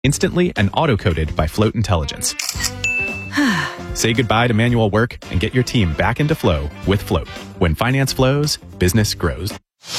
instantly and auto-coded by Float Intelligence. Say goodbye to manual work and get your team back into flow with Float. When finance flows, business grows.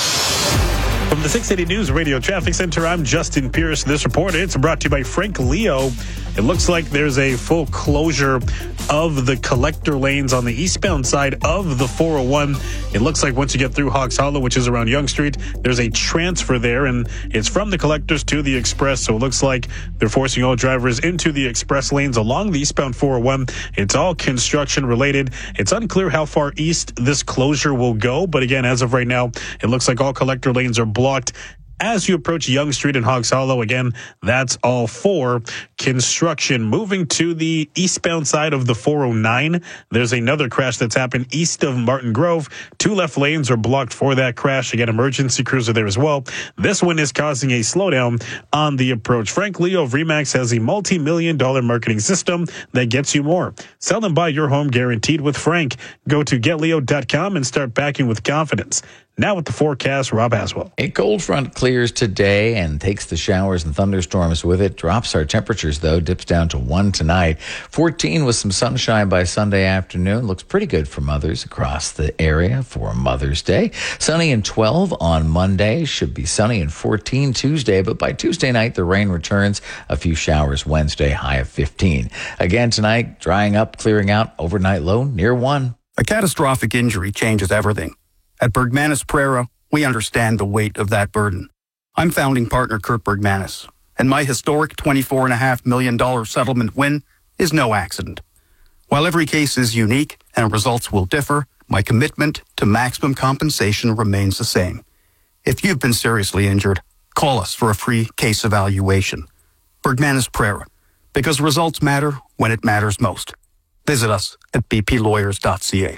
From the 680 News Radio Traffic Center, I'm Justin Pierce. This report, it's brought to you by Frank Leo. It looks like there's a full closure of the collector lanes on the eastbound side of the 401. It looks like once you get through Hawks Hollow, which is around Yonge Street, there's a transfer there, and it's from the collectors to the express. So it looks like they're forcing all drivers into the express lanes along the eastbound 401. It's all construction related. It's unclear how far east this closure will go, but again, as of right now, it looks like all collector lanes are blocked as you approach Yonge Street and Hawks Hollow. Again, that's all for construction. Moving to the eastbound side of the 409, there's another crash that's happened east of Martin Grove. 2 left lanes are blocked for that crash. Again, emergency crews are there as well. This one is causing a slowdown on the approach. Frank Leo of RE/MAX has a multi-million-dollar marketing system that gets you more. Sell and buy your home guaranteed with Frank. Go to getleo.com and start backing with confidence. Now with the forecast, Rob Haswell. A cold front clears today and takes the showers and thunderstorms with it. Drops our temperatures, though. Dips down to 1 tonight. 14 with some sunshine by Sunday afternoon. Looks pretty good for mothers across the area for Mother's Day. Sunny and 12 on Monday. Should be sunny and 14 Tuesday. But by Tuesday night, the rain returns. A few showers Wednesday, high of 15. Again tonight, drying up, clearing out. Overnight low near 1. A catastrophic injury changes everything. At Bergmanis Prera, we understand the weight of that burden. I'm founding partner Kurt Bergmanis, and my historic $24.5 million settlement win is no accident. While every case is unique and results will differ, my commitment to maximum compensation remains the same. If you've been seriously injured, call us for a free case evaluation. Bergmanis Prera, because results matter when it matters most. Visit us at bplawyers.ca.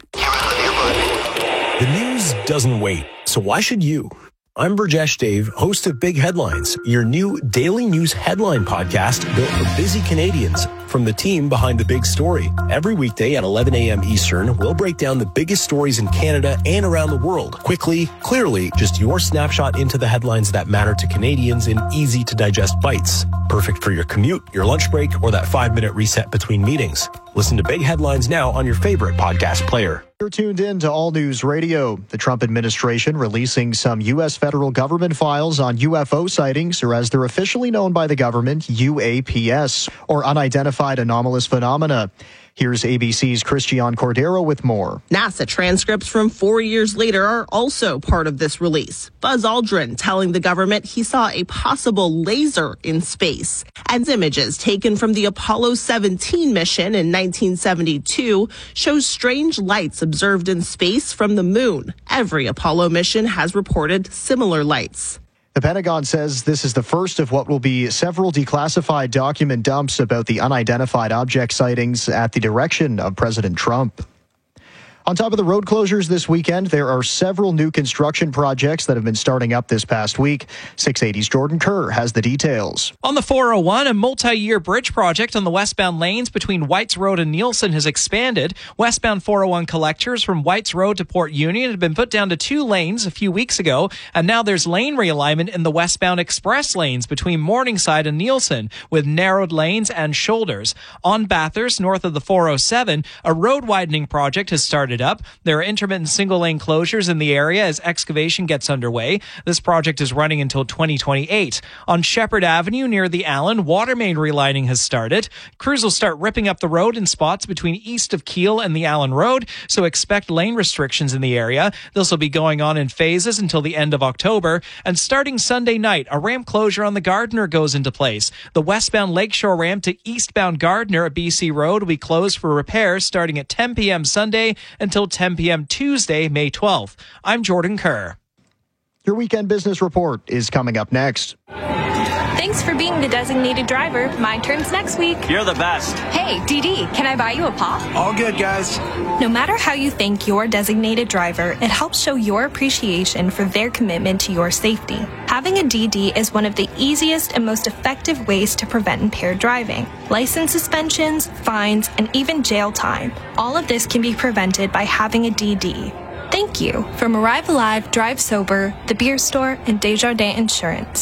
The news doesn't wait, so why should you? I'm Burjesh Dave, host of Big Headlines, your new daily news headline podcast built for busy Canadians. From the team behind the big story. Every weekday at 11 a.m. Eastern, we'll break down the biggest stories in Canada and around the world. Quickly, clearly, just your snapshot into the headlines that matter to Canadians in easy-to-digest bites. Perfect for your commute, your lunch break, or that 5-minute reset between meetings. Listen to Big Headlines now on your favorite podcast player. You're tuned in to All News Radio. The Trump administration releasing some U.S. federal government files on UFO sightings, or as they're officially known by the government, UAPS, or unidentified anomalous phenomena. Here's ABC's Christian Cordero with more. NASA transcripts from 4 years later are also part of this release. Buzz Aldrin telling the government he saw a possible laser in space. And images taken from the Apollo 17 mission in 1972 shows strange lights observed in space from the moon. Every Apollo mission has reported similar lights. The Pentagon says this is the first of what will be several declassified document dumps about the unidentified object sightings at the direction of President Trump. On top of the road closures this weekend, there are several new construction projects that have been starting up this past week. 680's Jordan Kerr has the details. On the 401, a multi-year bridge project on the westbound lanes between Whites Road and Nielsen has expanded. Westbound 401 collectors from Whites Road to Port Union had been put down to 2 lanes a few weeks ago, and now there's lane realignment in the westbound express lanes between Morningside and Nielsen, with narrowed lanes and shoulders. On Bathurst, north of the 407, a road widening project has started up. There are intermittent single-lane closures in the area as excavation gets underway. This project is running until 2028. On Shepherd Avenue near the Allen, water main relining has started. Crews will start ripping up the road in spots between east of Keele and the Allen Road, so expect lane restrictions in the area. This will be going on in phases until the end of October. And starting Sunday night, a ramp closure on the Gardiner goes into place. The westbound Lakeshore ramp to eastbound Gardiner at BC Road will be closed for repairs starting at 10 p.m. Sunday until 10 p.m. Tuesday, May 12th. I'm Jordan Kerr. Your weekend business report is coming up next. Thanks for being the designated driver. My turn's next week. You're the best. Hey, DD, can I buy you a pop? All good, guys. No matter how you thank your designated driver, it helps show your appreciation for their commitment to your safety. Having a DD is one of the easiest and most effective ways to prevent impaired driving. License suspensions, fines, and even jail time. All of this can be prevented by having a DD. Thank you. From Arrive Alive, Drive Sober, The Beer Store, and Desjardins Insurance.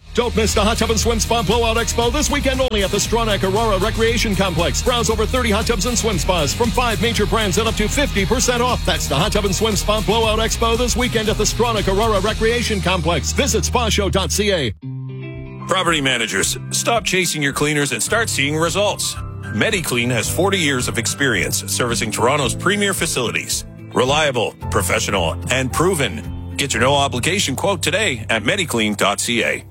Don't miss the Hot Tub and Swim Spa Blowout Expo this weekend only at the Stronach Aurora Recreation Complex. Browse over 30 hot tubs and swim spas from 5 major brands at up to 50% off. That's the Hot Tub and Swim Spa Blowout Expo this weekend at the Stronach Aurora Recreation Complex. Visit spashow.ca. Property managers, stop chasing your cleaners and start seeing results. MediClean has 40 years of experience servicing Toronto's premier facilities. Reliable, professional, and proven. Get your no-obligation quote today at mediclean.ca.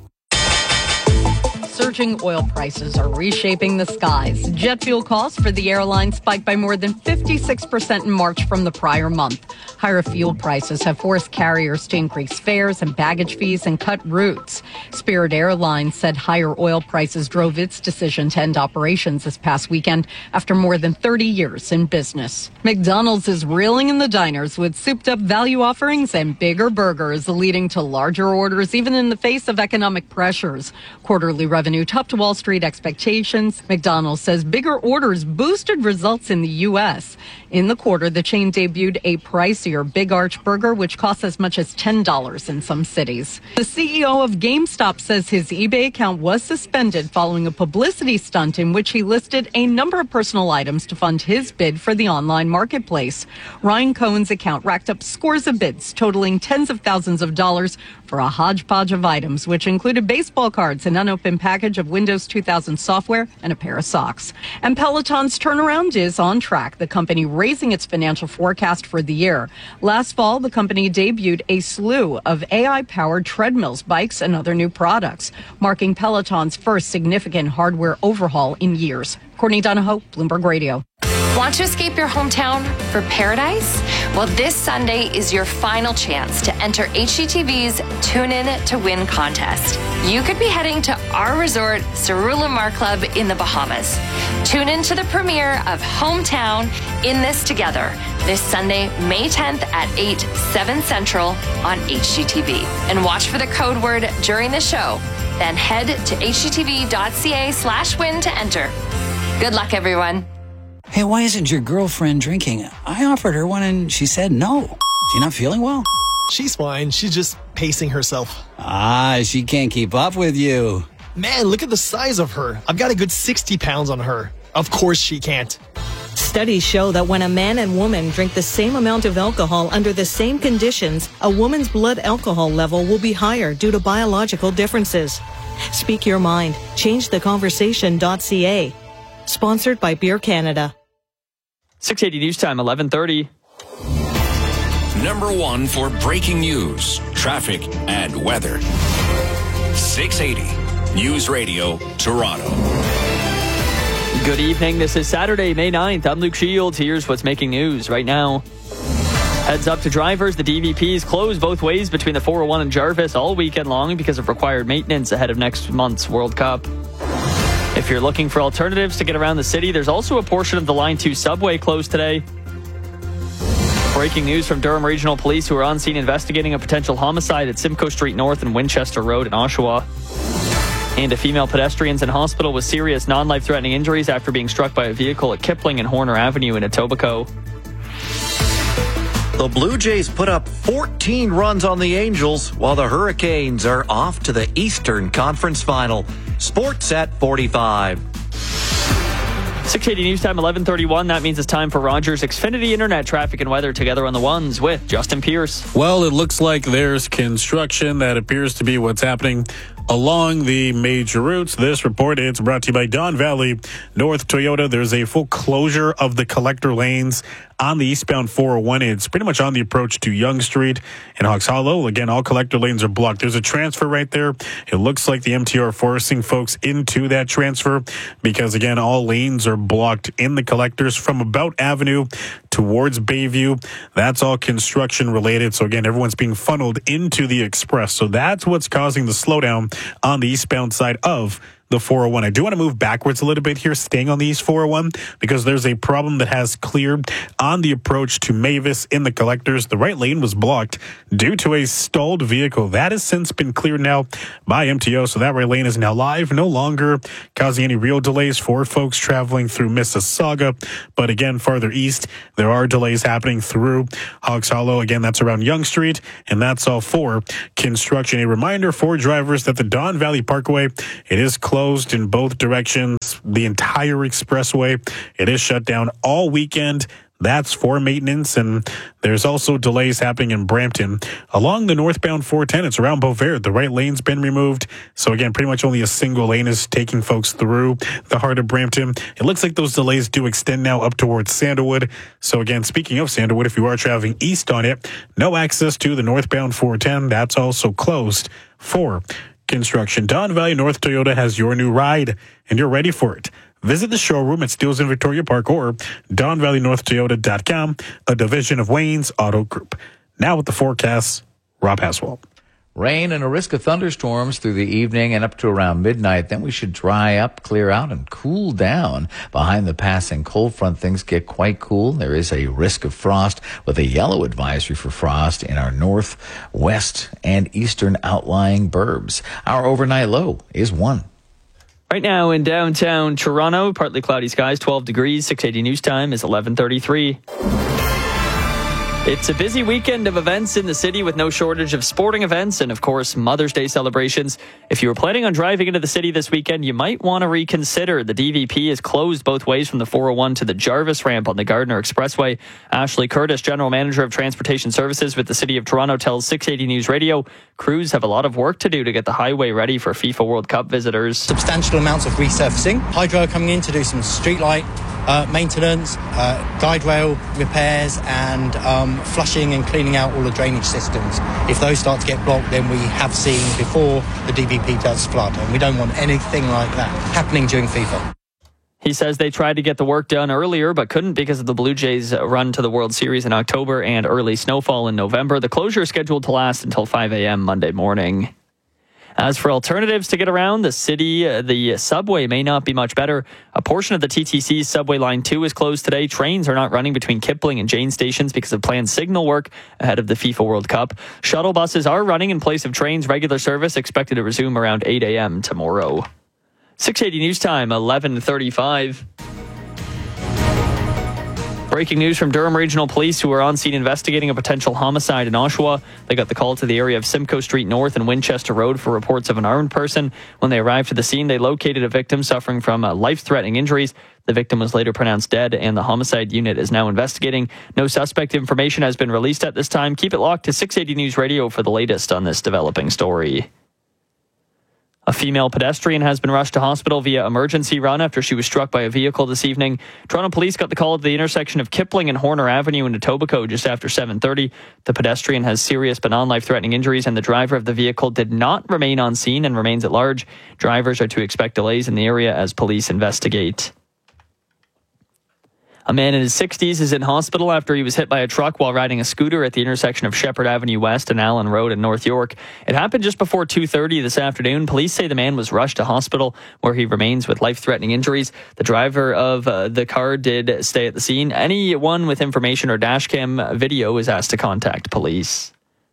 Surging oil prices are reshaping the skies. Jet fuel costs for the airline spiked by more than 56% in March from the prior month. Higher fuel prices have forced carriers to increase fares and baggage fees and cut routes. Spirit Airlines said higher oil prices drove its decision to end operations this past weekend after more than 30 years in business. McDonald's is reeling in the diners with souped-up value offerings and bigger burgers, leading to larger orders even in the face of economic pressures. Quarterly revenue topped Wall Street expectations. McDonald's says bigger orders boosted results in the U.S. In the quarter, the chain debuted a pricier Big Arch burger, which costs as much as $10 in some cities. The CEO of GameStop says his eBay account was suspended following a publicity stunt in which he listed a number of personal items to fund his bid for the online marketplace. Ryan Cohen's account racked up scores of bids, totaling tens of thousands of dollars for a hodgepodge of items, which included baseball cards, an unopened package of Windows 2000 software, and a pair of socks. And Peloton's turnaround is on track, the company raising its financial forecast for the year. Last fall, the company debuted a slew of AI-powered treadmills, bikes, and other new products, marking Peloton's first significant hardware overhaul in years. Courtney Donahoe, Bloomberg Radio. Want to escape your hometown for paradise? Well, this Sunday is your final chance to enter HGTV's Tune In to Win contest. You could be heading to our resort, Cerullo Club in the Bahamas. Tune in to the premiere of Hometown In This Together this Sunday, May 10th at 8, 7 Central on HGTV. And watch for the code word during the show. Then head to hgtv.ca/win to enter. Good luck, everyone. Hey, why isn't your girlfriend drinking? I offered her one and she said no. She not feeling well? She's fine. She's just pacing herself. She can't keep up with you. Man, look at the size of her. I've got a good 60 pounds on her. Of course she can't. Studies show that when a man and woman drink the same amount of alcohol under the same conditions, a woman's blood alcohol level will be higher due to biological differences. Speak your mind. ChangeTheConversation.ca. Sponsored by Beer Canada. 680 News Time, 11:30. Number one for breaking news, traffic, and weather. 680 News Radio, Toronto. Good evening. This is Saturday, May 9th. I'm Luke Shields. Here's what's making news right now. Heads up to drivers. The DVP is closed both ways between the 401 and Jarvis all weekend long because of required maintenance ahead of next month's World Cup. If you're looking for alternatives to get around the city, there's also a portion of the Line 2 subway closed today. Breaking news from Durham Regional Police, who are on scene investigating a potential homicide at Simcoe Street North and Winchester Road in Oshawa. And a female pedestrian's in hospital with serious non-life-threatening injuries after being struck by a vehicle at Kipling and Horner Avenue in Etobicoke. The Blue Jays put up 14 runs on the Angels, while the Hurricanes are off to the Eastern Conference Final. Sports at 45. 680 News Time, 11:31. That means it's time for Rogers Xfinity Internet traffic and weather together on the ones with Justin Pierce. Well, it looks like there's construction. That appears to be what's happening along the major routes. This report is brought to you by Don Valley North Toyota. There's a full closure of the collector lanes on the eastbound 401. It's pretty much on the approach to Yonge Street and Hawks Hollow. Again, all collector lanes are blocked. There's a transfer right there. It looks like the MTR are forcing folks into that transfer because, again, all lanes are blocked in the collectors from about Avenue towards Bayview. That's all construction related. So, again, everyone's being funneled into the Express. So that's what's causing the slowdown on the eastbound side of the 401. I do want to move backwards a little bit here, staying on the East 401, because there's a problem that has cleared on the approach to Mavis in the collectors. The right lane was blocked due to a stalled vehicle. That has since been cleared now by MTO, so that right lane is now live, no longer causing any real delays for folks traveling through Mississauga. But again, farther east, there are delays happening through Hogs Hollow. Again, that's around Yonge Street, and that's all for construction. A reminder for drivers that the Don Valley Parkway, it is closed in both directions. The entire expressway, it is shut down all weekend. That's for maintenance, and there's also delays happening in Brampton. Along the northbound 410, it's around Beauvert. The right lane's been removed. So again, pretty much only a single lane is taking folks through the heart of Brampton. It looks like those delays do extend now up towards Sandalwood. So again, speaking of Sandalwood, if you are traveling east on it, no access to the northbound 410. That's also closed for construction. Don Valley North Toyota has your new ride, and you're ready for it. Visit the showroom at Steeles in Victoria Park or DonValleyNorthToyota.com, a division of Wayne's Auto Group. Now with the forecast, Rob Haswell. Rain and a risk of thunderstorms through the evening and up to around midnight. Then we should dry up, clear out, and cool down. Behind the passing cold front, things get quite cool. There is a risk of frost with a yellow advisory for frost in our north, west, and eastern outlying burbs. Our overnight low is 1. Right now in downtown Toronto, partly cloudy skies, 12 degrees. 680 News Time is 11:33. It's a busy weekend of events in the city with no shortage of sporting events and, of course, Mother's Day celebrations. If you were planning on driving into the city this weekend, you might want to reconsider. The DVP is closed both ways from the 401 to the Jarvis ramp on the Gardiner Expressway. Ashley Curtis, General Manager of Transportation Services with the City of Toronto, tells 680 News Radio crews have a lot of work to do to get the highway ready for FIFA World Cup visitors. Substantial amounts of resurfacing. Hydro coming in to do some streetlight maintenance, guide rail repairs, and flushing and cleaning out all the drainage systems. If those start to get blocked, then we have seen before the DVP does flood, and we don't want anything like that happening during FIFA. He says they tried to get the work done earlier, but couldn't because of the Blue Jays' run to the World Series in October and early snowfall in November. The closure is scheduled to last until 5 a.m. Monday morning. As for alternatives to get around the city, the subway may not be much better. A portion of the TTC's subway line 2 is closed today. Trains are not running between Kipling and Jane stations because of planned signal work ahead of the FIFA World Cup. Shuttle buses are running in place of trains. Regular service expected to resume around 8 a.m. tomorrow. 680 News Time, 11:35. Breaking news from Durham Regional Police, who are on scene investigating a potential homicide in Oshawa. They got the call to the area of Simcoe Street North and Winchester Road for reports of an armed person. When they arrived to the scene, they located a victim suffering from life-threatening injuries. The victim was later pronounced dead, and the homicide unit is now investigating. No suspect information has been released at this time. Keep it locked to 680 News Radio for the latest on this developing story. A female pedestrian has been rushed to hospital via emergency run after she was struck by a vehicle this evening. Toronto police got the call at the intersection of Kipling and Horner Avenue in Etobicoke just after 7:30. The pedestrian has serious but non-life-threatening injuries, and the driver of the vehicle did not remain on scene and remains at large. Drivers are to expect delays in the area as police investigate. A man in his 60s is in hospital after he was hit by a truck while riding a scooter at the intersection of Shepherd Avenue West and Allen Road in North York. It happened just before 2:30 this afternoon. Police say the man was rushed to hospital where he remains with life-threatening injuries. The driver of the car did stay at the scene. Anyone with information or dashcam video is asked to contact police.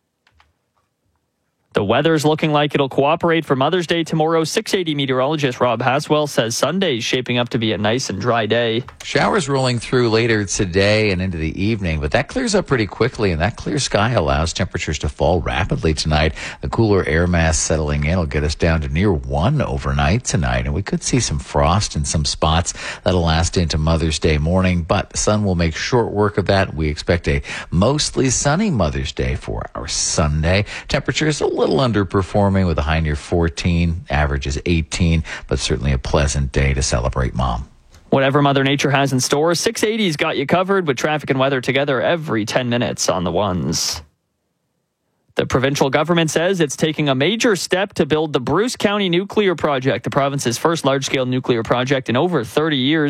The weather's looking like it'll cooperate for Mother's Day tomorrow. 680 meteorologist Rob Haswell says Sunday's shaping up to be a nice and dry day. Showers rolling through later today and into the evening, but that clears up pretty quickly, and that clear sky allows temperatures to fall rapidly tonight. The cooler air mass settling in will get us down to near 1 overnight tonight, and we could see some frost in some spots that'll last into Mother's Day morning, but the sun will make short work of that. We expect a mostly sunny Mother's Day for our Sunday. Temperatures a little underperforming with a high near 14, average is 18, but certainly a pleasant day to celebrate Mom. Whatever Mother Nature has in store, 680's got you covered with traffic and weather together every 10 minutes on the ones. The provincial government says it's taking a major step to build the Bruce County Nuclear Project, the province's first large-scale nuclear project in over 30 years.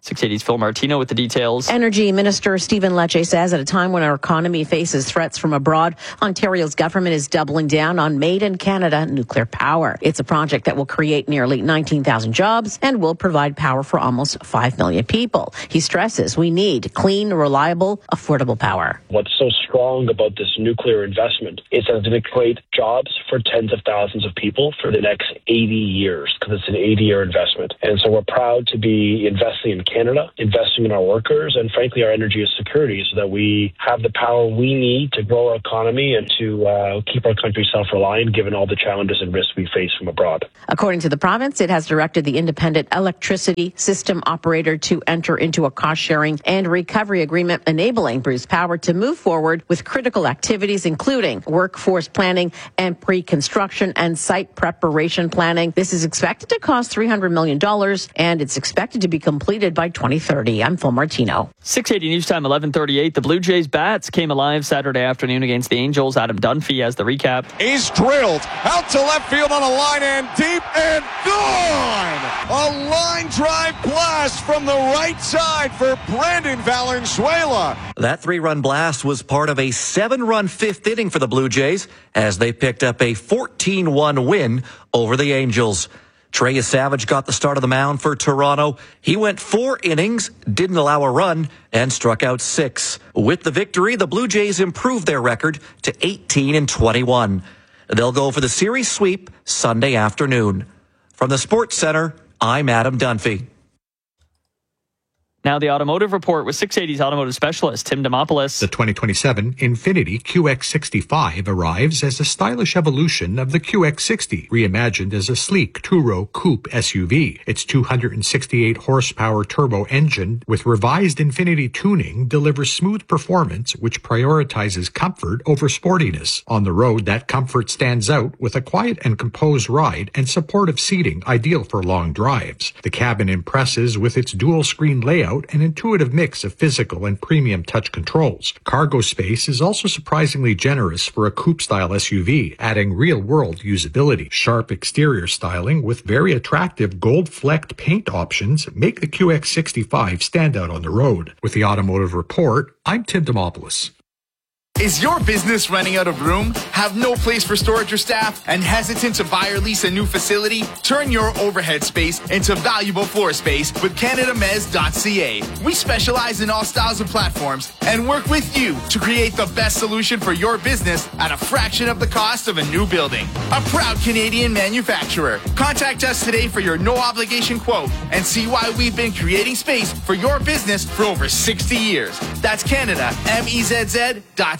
680's Phil Martino with the details. Energy Minister Stephen Lecce says at a time when our economy faces threats from abroad, Ontario's government is doubling down on made in Canada nuclear power. It's a project that will create nearly 19,000 jobs and will provide power for almost 5 million people. He stresses we need clean, reliable, affordable power. What's so strong about this nuclear investment is that it's going to create jobs for tens of thousands of people for the next 80 years because it's an 80-year investment. And so we're proud to be investing in Canada, investing in our workers, and frankly our energy security so that we have the power we need to grow our economy and to keep our country self-reliant given all the challenges and risks we face from abroad. According to the province, it has directed the independent electricity system operator to enter into a cost-sharing and recovery agreement enabling Bruce Power to move forward with critical activities including workforce planning and pre-construction and site preparation planning. This is expected to cost $300 million and it's expected to be completed by 2030. I'm Phil Martino. 680 News Time, 11:38. The Blue Jays bats came alive Saturday afternoon against the Angels. Adam Dunphy has the recap. He's drilled out to left field on a line and deep and gone. A line drive blast from the right side for Brandon Valenzuela. That 3-run blast was part of a 7-run fifth inning for the Blue Jays as they picked up a 14-1 win over the Angels. Trey Savage got the start of the mound for Toronto. He went 4 innings, didn't allow a run, and struck out 6. With the victory, the Blue Jays improved their record to 18-21. They'll go for the series sweep Sunday afternoon. From the Sports Center, I'm Adam Dunphy. Now the Automotive Report with 680's automotive specialist, Tim Demopoulos. The 2027 Infiniti QX65 arrives as a stylish evolution of the QX60, reimagined as a sleek two-row coupe SUV. Its 268 horsepower turbo engine with revised Infiniti tuning delivers smooth performance which prioritizes comfort over sportiness. On the road, that comfort stands out with a quiet and composed ride and supportive seating ideal for long drives. The cabin impresses with its dual-screen layout, an intuitive mix of physical and premium touch controls. Cargo space is also surprisingly generous for a coupe-style SUV, adding real-world usability. Sharp exterior styling with very attractive gold-flecked paint options make the QX65 stand out on the road. With the Automotive Report, I'm Tim Demopoulos. Is your business running out of room? Have no place for storage or staff? And hesitant to buy or lease a new facility? Turn your overhead space into valuable floor space with CanadaMez.ca. We specialize in all styles of platforms and work with you to create the best solution for your business at a fraction of the cost of a new building. A proud Canadian manufacturer. Contact us today for your no-obligation quote and see why we've been creating space for your business for over 60 years. That's CanadaMezz.ca.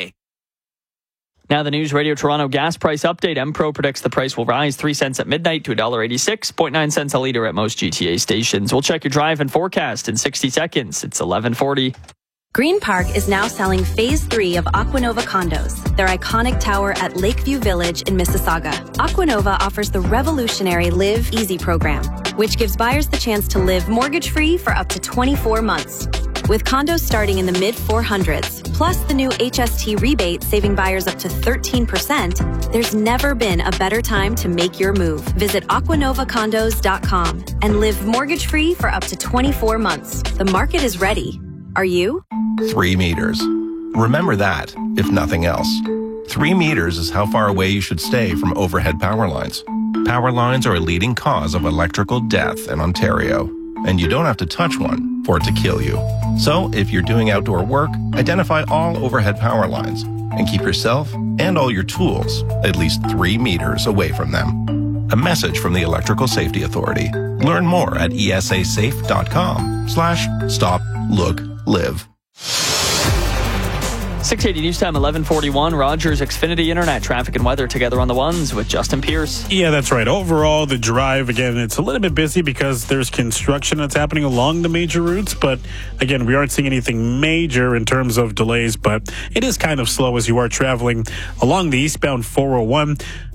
Now the News Radio Toronto gas price update. MPro predicts the price will rise 3 cents at midnight to $1.86, 0.9 cents a litre at most GTA stations. We'll check your drive and forecast in 60 seconds. It's 11:40. Green Park is now selling Phase 3 of Aquanova condos, their iconic tower at Lakeview Village in Mississauga. Aquanova offers the revolutionary Live Easy program, which gives buyers the chance to live mortgage-free for up to 24 months. With condos starting in the mid-400s, plus the new HST rebate saving buyers up to 13%, there's never been a better time to make your move. Visit aquanovacondos.com and live mortgage-free for up to 24 months. The market is ready. Are you? 3 meters. Remember that, if nothing else. 3 meters is how far away you should stay from overhead power lines. Power lines are a leading cause of electrical death in Ontario, and you don't have to touch one for it to kill you. So, if you're doing outdoor work, identify all overhead power lines and keep yourself and all your tools at least 3 meters away from them. A message from the Electrical Safety Authority. Learn more at esasafe.com/stop-look-live. 680 News Time, 11:41. Rogers Xfinity Internet traffic and weather together on the ones with Justin Pierce. Yeah, that's right. Overall, the drive, again, it's a little bit busy because there's construction that's happening along the major routes. But again, we aren't seeing anything major in terms of delays, but it is kind of slow as you are traveling along the eastbound 401.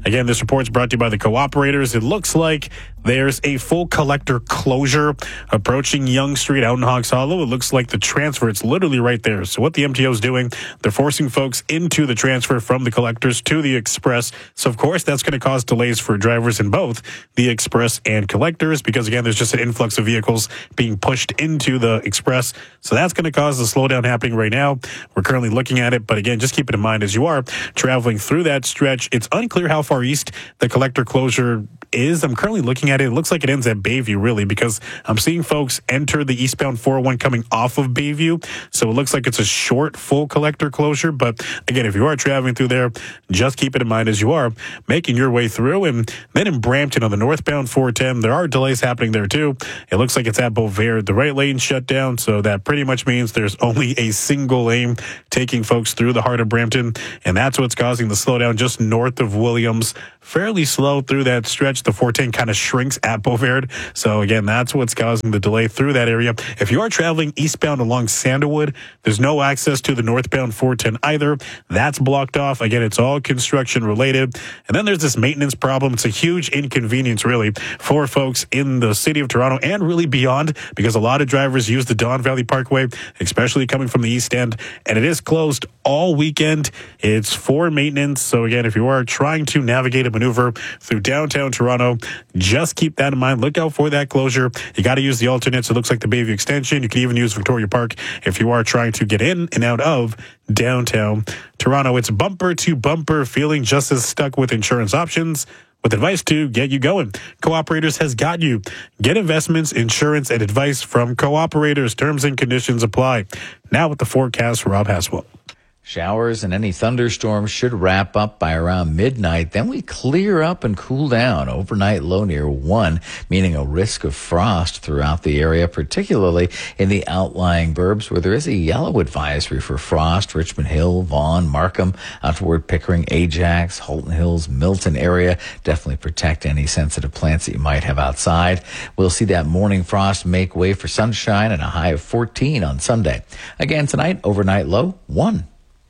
Again, this report is brought to you by the Cooperators. It looks like there's a full collector closure approaching Yonge Street out in Hawks Hollow. It looks like the transfer, it's literally right there. So what the MTO is doing, they're forcing folks into the transfer from the collectors to the express. So, of course, that's going to cause delays for drivers in both the express and collectors because, again, there's just an influx of vehicles being pushed into the express. So that's going to cause the slowdown happening right now. We're currently looking at it. But, again, just keep it in mind as you are traveling through that stretch. It's unclear how far east the collector closure is. I'm currently looking at it. It looks like it ends at Bayview, really, because I'm seeing folks enter the eastbound 401 coming off of Bayview. So it looks like it's a short, full collector closure. But again, if you are traveling through there, just keep it in mind as you are making your way through. And then in Brampton on the northbound 410, there are delays happening there too. It looks like it's at Beauvais. The right lane shut down. So that pretty much means there's only a single lane taking folks through the heart of Brampton. And that's what's causing the slowdown just north of Williams. Fairly slow through that stretch. The 410 kind of shrinks at Beauvais. So again, that's what's causing the delay through that area. If you are traveling eastbound along Sandalwood, there's no access to the northbound 410 either. That's blocked off. Again, it's all construction related. And then there's this maintenance problem. It's a huge inconvenience, really, for folks in the city of Toronto and really beyond, because a lot of drivers use the Don Valley Parkway, especially coming from the east end, and it is closed all weekend. It's for maintenance. So again, if you are trying to navigate a maneuver through downtown Toronto, just keep that in mind. Look out for that closure. You got to use the alternates. It looks like the Bayview extension. You can even use Victoria Park if you are trying to get in and out of downtown Toronto. It's bumper to bumper, feeling just as stuck with insurance options, with advice to get you going. Cooperators has got you. Get investments, insurance, and advice from Cooperators. Terms and conditions apply. Now with the forecast, Rob Haswell. Showers and any thunderstorms should wrap up by around midnight. Then we clear up and cool down. Overnight low near 1, meaning a risk of frost throughout the area, particularly in the outlying burbs where there is a yellow advisory for frost. Richmond Hill, Vaughan, Markham, out toward Pickering, Ajax, Halton Hills, Milton area. Definitely protect any sensitive plants that you might have outside. We'll see that morning frost make way for sunshine and a high of 14 on Sunday. Again tonight, overnight low 1.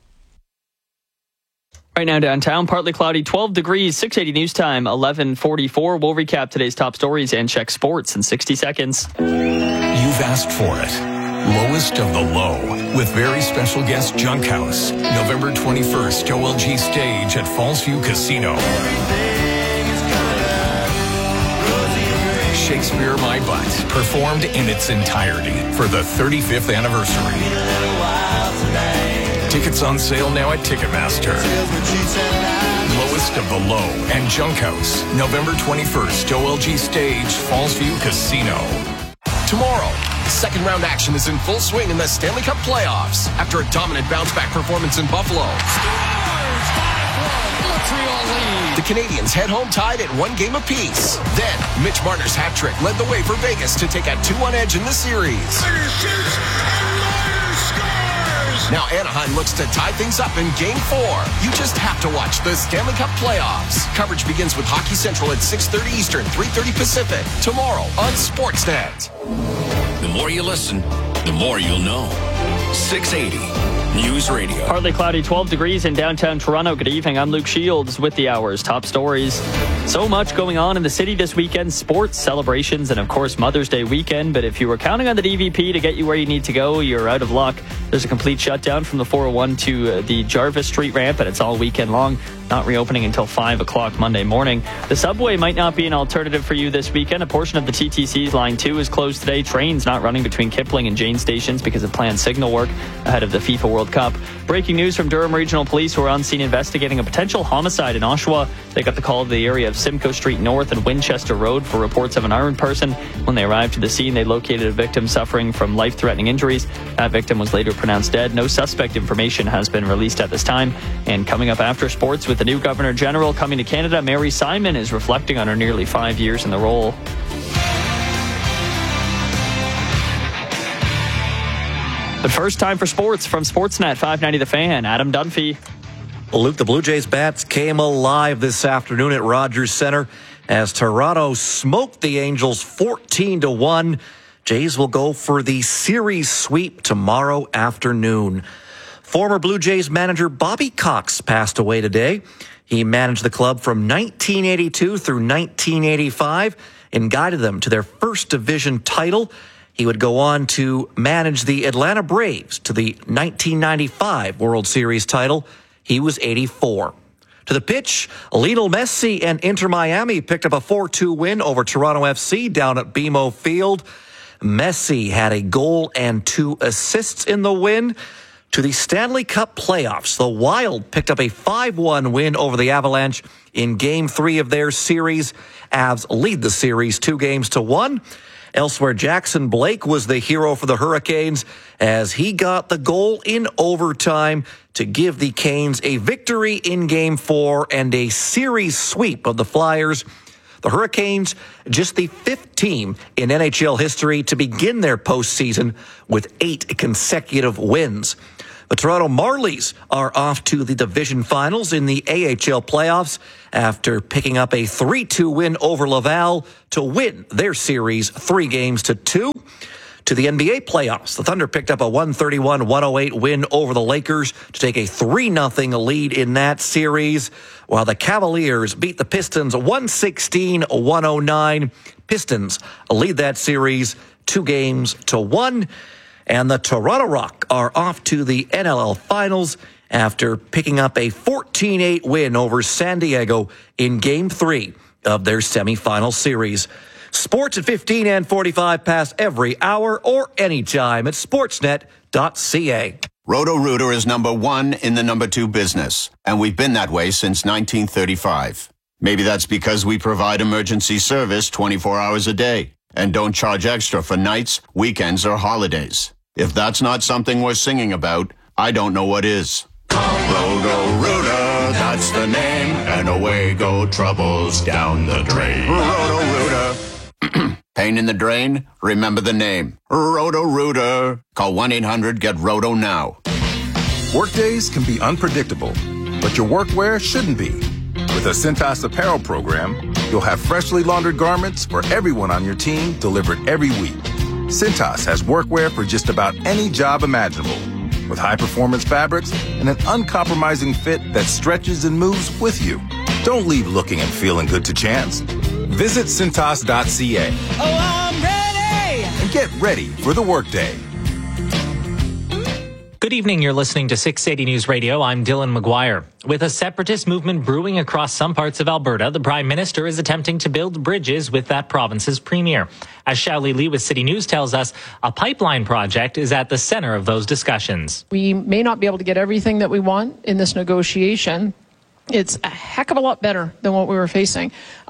Right now downtown, partly cloudy, 12 degrees, 680 news time, 11:44. We'll recap today's top stories and check sports in 60 seconds. You've asked for it. Lowest of the low with very special guest Junk House. November 21st, OLG stage at Fallsview Casino. Shakespeare My Butt, performed in its entirety for the 35th anniversary. Tickets on sale now at Ticketmaster. Lowest of the low and Junk House, November 21st, OLG stage, Fallsview Casino. Tomorrow, second round action is in full swing in the Stanley Cup playoffs after a dominant bounce-back performance in Buffalo. The Canadians head home tied at 1 game apiece. Then, Mitch Marner's hat trick led the way for Vegas to take a 2-1 edge in the series. Now Anaheim looks to tie things up in Game 4. You just have to watch the Stanley Cup playoffs. Coverage begins with Hockey Central at 6:30 Eastern, 3:30 Pacific. Tomorrow on Sportsnet. The more you listen, the more you'll know. 680 News Radio. Partly cloudy, 12 degrees in downtown Toronto. Good evening. I'm Luke Shields with the hour's top stories. So much going on in the city this weekend. Sports, celebrations, and of course Mother's Day weekend. But if you were counting on the DVP to get you where you need to go, you're out of luck. There's a complete shutdown from the 401 to the Jarvis Street ramp, and it's all weekend long. Not reopening until 5 o'clock Monday morning. The subway might not be an alternative for you this weekend. A portion of the TTC's Line 2 is closed today. Trains not running between Kipling and Jane stations because of planned signal work ahead of the FIFA World Cup. Breaking news from Durham Regional Police, who are on scene investigating a potential homicide in Oshawa. They got the call to the area of Simcoe Street North and Winchester Road for reports of an armed person. When they arrived to the scene, they located a victim suffering from life-threatening injuries. That victim was later pronounced dead. No suspect information has been released at this time. And coming up after sports, with the new Governor General coming to Canada, Mary Simon is reflecting on her nearly 5 years in the role. But first, time for sports from Sportsnet 590 The Fan. Adam Dunphy. Luke, the Blue Jays bats came alive this afternoon at Rogers Center as Toronto smoked the Angels 14-1. Jays will go for the series sweep tomorrow afternoon. Former Blue Jays manager Bobby Cox passed away today. He managed the club from 1982 through 1985 and guided them to their first division title. He would go on to manage the Atlanta Braves to the 1995 World Series title. He was 84. To the pitch, Lionel Messi and Inter Miami picked up a 4-2 win over Toronto FC down at BMO Field. Messi had a goal and 2 assists in the win. To the Stanley Cup playoffs, the Wild picked up a 5-1 win over the Avalanche in Game 3 of their series. Avs lead the series 2-1. Elsewhere, Jackson Blake was the hero for the Hurricanes as he got the goal in overtime to give the Canes a victory in Game 4 and a series sweep of the Flyers. The Hurricanes, just the 5th team in NHL history to begin their postseason with 8 consecutive wins. The Toronto Marlies are off to the division finals in the AHL playoffs after picking up a 3-2 win over Laval to win their series 3-2. To the NBA playoffs, the Thunder picked up a 131-108 win over the Lakers to take a 3-0 lead in that series, while the Cavaliers beat the Pistons 116-109. Pistons lead that series 2-1. And the Toronto Rock are off to the NLL Finals after picking up a 14-8 win over San Diego in Game 3 of their semifinal series. Sports at 15 and 45 past every hour or anytime at sportsnet.ca. Roto-Rooter is number 1 in the number 2 business, and we've been that way since 1935. Maybe that's because we provide emergency service 24 hours a day and don't charge extra for nights, weekends, or holidays. If that's not something we're singing about, I don't know what is. Roto-Rooter, that's the name, and away go troubles down the drain. Roto-Rooter. Pain in the drain? Remember the name. Roto-Rooter. Call 1-800-GET-ROTO now. Workdays can be unpredictable, but your workwear shouldn't be. With a Cintas apparel program, you'll have freshly laundered garments for everyone on your team delivered every week. Cintas has workwear for just about any job imaginable, with high-performance fabrics and an uncompromising fit that stretches and moves with you. Don't leave looking and feeling good to chance. Visit Cintas.ca. Oh, I'm ready! And get ready for the workday. Good evening. You're listening to 680 News Radio. I'm Dylan McGuire. With a separatist movement brewing across some parts of Alberta, the Prime Minister is attempting to build bridges with that province's premier. As Xiaoli Lee with City News tells us, a pipeline project is at the center of those discussions. We may not be able to get everything that we want in this negotiation. It's a heck of a lot better than what we were facing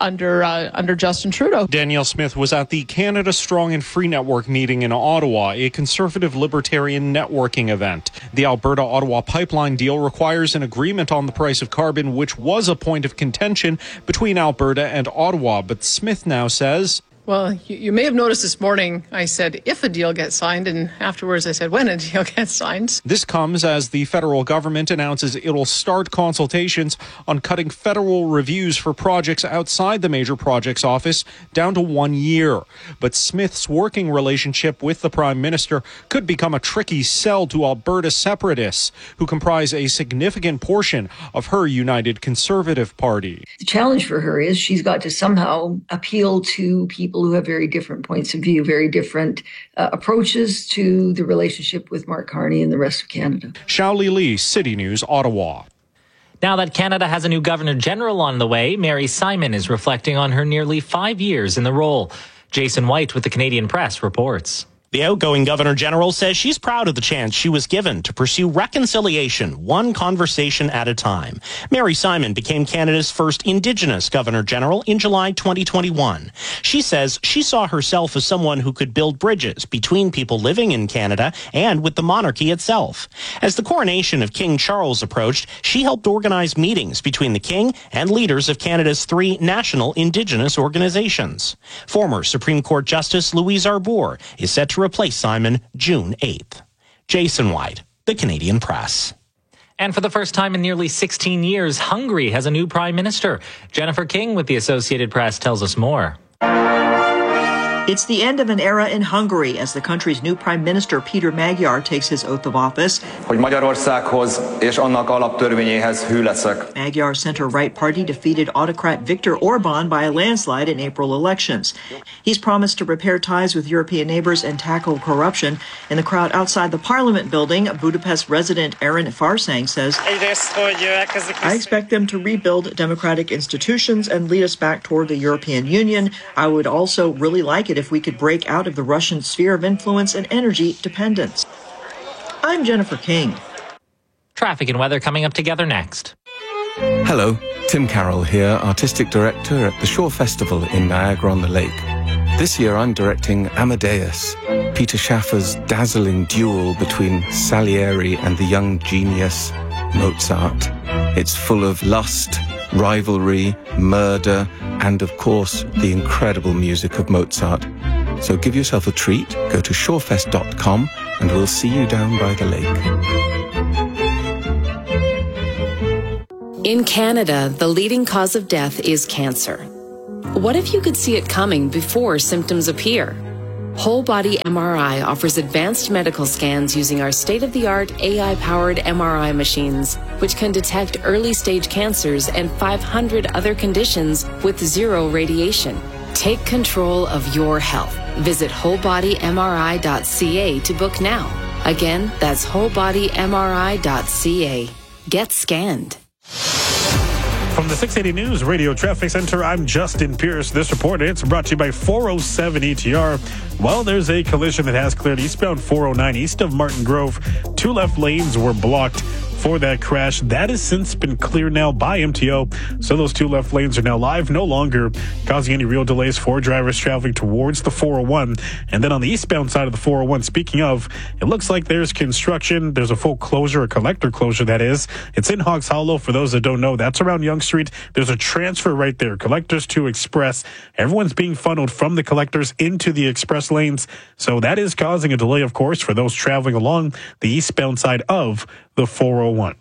under Justin Trudeau. Danielle Smith was at the Canada Strong and Free Network meeting in Ottawa, a conservative libertarian networking event. The Alberta-Ottawa pipeline deal requires an agreement on the price of carbon, which was a point of contention between Alberta and Ottawa. But Smith now says, well, you may have noticed this morning I said if a deal gets signed, and afterwards I said when a deal gets signed. This comes as the federal government announces it'll start consultations on cutting federal reviews for projects outside the major projects office down to 1 year. But Smith's working relationship with the Prime Minister could become a tricky sell to Alberta separatists, who comprise a significant portion of her United Conservative Party. The challenge for her is she's got to somehow appeal to people who have very different points of view, very different approaches to the relationship with Mark Carney and the rest of Canada. Xiaoli Lee, City News, Ottawa. Now that Canada has a new Governor General on the way, Mary Simon is reflecting on her nearly 5 years in the role. Jason White with the Canadian Press reports. The outgoing Governor General says she's proud of the chance she was given to pursue reconciliation, one conversation at a time. Mary Simon became Canada's first Indigenous Governor General in July 2021. She says she saw herself as someone who could build bridges between people living in Canada and with the monarchy itself. As the coronation of King Charles approached, she helped organize meetings between the King and leaders of Canada's 3 national Indigenous organizations. Former Supreme Court Justice Louise Arbour is set to replace Simon June 8th. Jason White, the Canadian Press. And for the first time in nearly 16 years, Hungary has a new prime minister. Jennifer King with the Associated Press tells us more. It's the end of an era in Hungary as the country's new Prime Minister Peter Magyar takes his oath of office. Hogy Magyarországhoz és annak alaptörvényéhez hű leszek. Magyar's center-right party defeated autocrat Viktor Orban by a landslide in April elections. He's promised to repair ties with European neighbors and tackle corruption. In the crowd outside the Parliament building, Budapest resident Aaron Farsang says, I expect them to rebuild democratic institutions and lead us back toward the European Union. I would also really like it if we could break out of the Russian sphere of influence and energy dependence. I'm Jennifer King. Traffic and weather coming up together next. Hello, Tim Carroll here, Artistic Director at the Shore Festival in Niagara-on-the-Lake. This year I'm directing Amadeus, Peter Schaffer's dazzling duel between Salieri and the young genius Mozart. It's full of lust, rivalry, murder, and of course, the incredible music of Mozart. So give yourself a treat, go to shorefest.com, and we'll see you down by the lake. In Canada, the leading cause of death is cancer. What if you could see it coming before symptoms appear? Whole Body MRI offers advanced medical scans using our state-of-the-art AI-powered MRI machines, which can detect early-stage cancers and 500 other conditions with zero radiation. Take control of your health. Visit wholebodymri.ca to book now. Again, that's wholebodymri.ca. Get scanned. From the 680 News Radio Traffic Center, I'm Justin Pierce. This report, it's brought to you by 407 ETR. Well, there's a collision that has cleared eastbound 409 east of Martin Grove. 2 left lanes were blocked for that crash. That has since been cleared now by MTO. So those 2 left lanes are now live, no longer causing any real delays for drivers traveling towards the 401. And then on the eastbound side of the 401, speaking of, it looks like there's construction. There's a full closure, a collector closure, that is. It's in Hogs Hollow. For those that don't know, that's around Yonge Street. There's a transfer right there, collectors to express. Everyone's being funneled from the collectors into the express lanes. So that is causing a delay, of course, for those traveling along the eastbound side of the 401.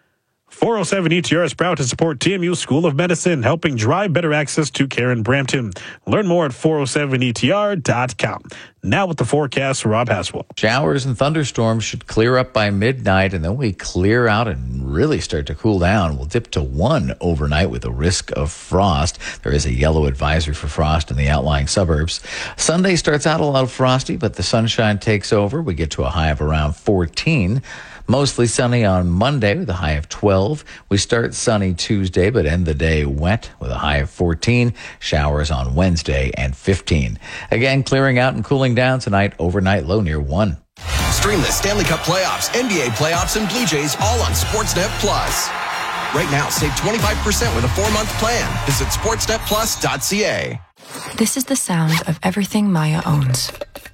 407 ETR is proud to support TMU School of Medicine, helping drive better access to care in Brampton. Learn more at 407etr.com. Now with the forecast, Rob Haswell. Showers and thunderstorms should clear up by midnight, and then we clear out and really start to cool down. We'll dip to 1 overnight with a risk of frost. There is a yellow advisory for frost in the outlying suburbs. Sunday starts out a little frosty, but the sunshine takes over. We get to a high of around 14. Mostly sunny on Monday with a high of 12. We start sunny Tuesday, but end the day wet with a high of 14. Showers on Wednesday and 15. Again, clearing out and cooling down tonight. Overnight low near 1. Stream the Stanley Cup playoffs, NBA playoffs, and Blue Jays all on Sportsnet Plus. Right now, save 25% with a 4-month plan. Visit sportsnetplus.ca. This is the sound of everything Maya owns.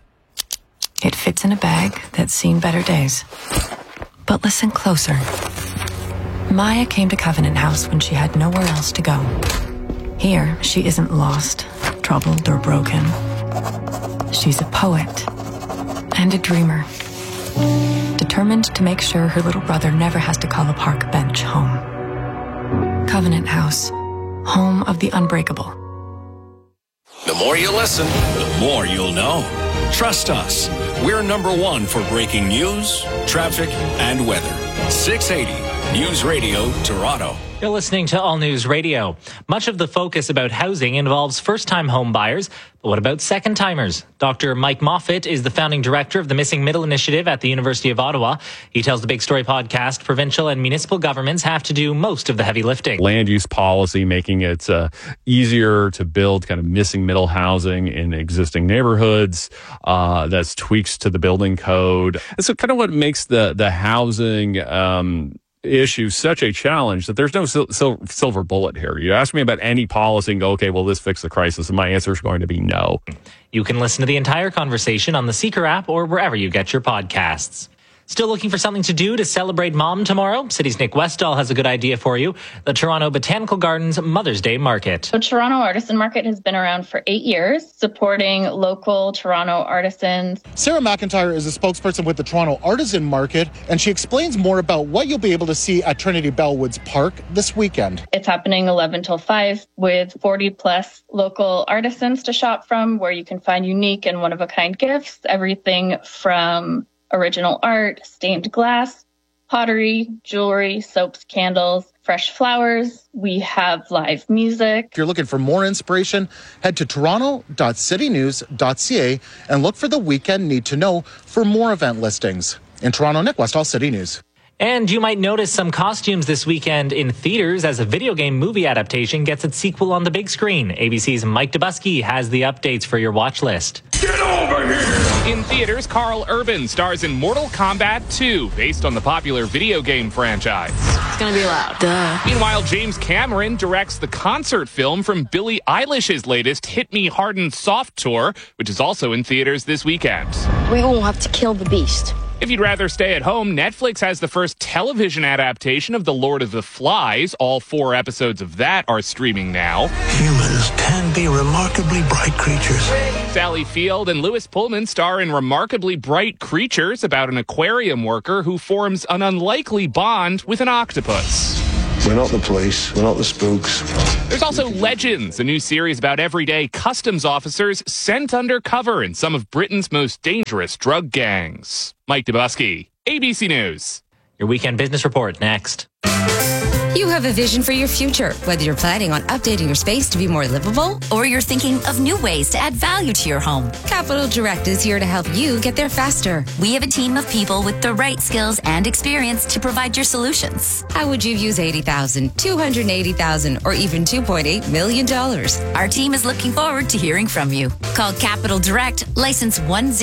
It fits in a bag that's seen better days. But listen closer. Maya came to Covenant House when she had nowhere else to go. Here, she isn't lost, troubled, or broken. She's a poet and a dreamer, determined to make sure her little brother never has to call a park bench home. Covenant House, home of the unbreakable. The more you listen, the more you'll know. Trust us. We're #1 for breaking news, traffic, and weather. 680 News Radio, Toronto. You're listening to All News Radio. Much of the focus about housing involves first-time home buyers, but what about second-timers? Dr. Mike Moffat is the founding director of the Missing Middle Initiative at the University of Ottawa. He tells the Big Story podcast provincial and municipal governments have to do most of the heavy lifting. Land use policy, making it easier to build kind of missing middle housing in existing neighborhoods. That's tweaks to the building code. And so kind of what makes the housing issue such a challenge that there's no silver bullet here. You ask me about any policy and go, okay, will this fix the crisis? And my answer is going to be no. You can listen to the entire conversation on the Seeker app or wherever you get your podcasts. Still looking for something to do to celebrate Mom tomorrow? City's Nick Westall has a good idea for you. The Toronto Botanical Gardens Mother's Day Market. The Toronto Artisan Market has been around for 8 years, supporting local Toronto artisans. Sarah McIntyre is a spokesperson with the Toronto Artisan Market, and she explains more about what you'll be able to see at Trinity Bellwoods Park this weekend. It's happening 11 till 5 with 40 plus local artisans to shop from, where you can find unique and one-of-a-kind gifts, everything from original art, stained glass, pottery, jewelry, soaps, candles, fresh flowers. We have live music. If you're looking for more inspiration, head to toronto.citynews.ca and look for the weekend Need to Know for more event listings. In Toronto, Nick Westall, City News. And you might notice some costumes this weekend in theaters as a video game movie adaptation gets its sequel on the big screen. ABC's Mike Dubusky has the updates for your watch list. Get over here! In theaters, Carl Urban stars in Mortal Kombat 2, based on the popular video game franchise. It's gonna be loud. Duh. Meanwhile, James Cameron directs the concert film from Billie Eilish's latest Hit Me Hard and Soft tour, which is also in theaters this weekend. We won't have to kill the beast. If you'd rather stay at home, Netflix has the first television adaptation of The Lord of the Flies. All 4 episodes of that are streaming now. Humans can be remarkably bright creatures. Sally Field and Lewis Pullman star in Remarkably Bright Creatures, about an aquarium worker who forms an unlikely bond with an octopus. We're not the police. We're not the spooks. There's also Legends, a new series about everyday customs officers sent undercover in some of Britain's most dangerous drug gangs. Mike Dubusky, ABC News. Your weekend business report next. You have a vision for your future, whether you're planning on updating your space to be more livable or you're thinking of new ways to add value to your home. Capital Direct is here to help you get there faster. We have a team of people with the right skills and experience to provide your solutions. How would you use $80,000, $280,000, or even $2.8 million? Our team is looking forward to hearing from you. Call Capital Direct, license